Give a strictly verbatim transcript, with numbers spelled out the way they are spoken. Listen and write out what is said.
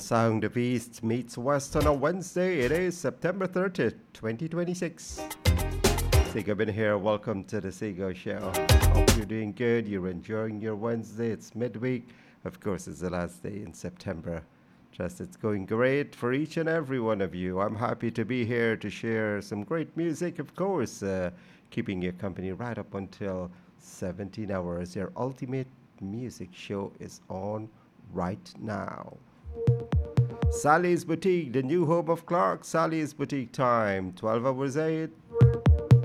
Sound of East meets West on a Wednesday. It is September thirtieth, twenty twenty-six. Sego been here. Welcome to the Sego Show. Hope you're doing good. You're enjoying your Wednesday. It's midweek. Of course, it's the last day in September. Just it's going great for each and every one of you. I'm happy to be here to share some great music, of course, uh, keeping you company right up until seventeen hours. Your ultimate music show is on right now. Sally's Boutique, the new home of Clark. Sally's Boutique time, twelve hours eight,